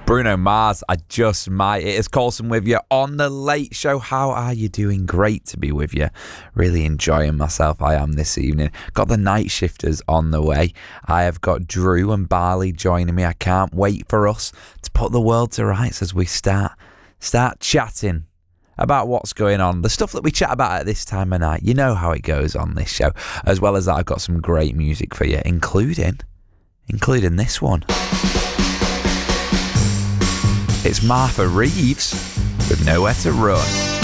Bruno Mars, I Just Might. It is Colson with you on The Late Show. How are you doing? Great to be with you. Really enjoying myself, I am, this evening. Got the night shifters on the way. I have got Drew and Barley joining me. I can't wait for us to put the world to rights as we start chatting about what's going on. The stuff that we chat about at this time of night. You know how it goes on this show. As well as that, I've got some great music for you, including this one. It's Martha Reeves with Nowhere to Run.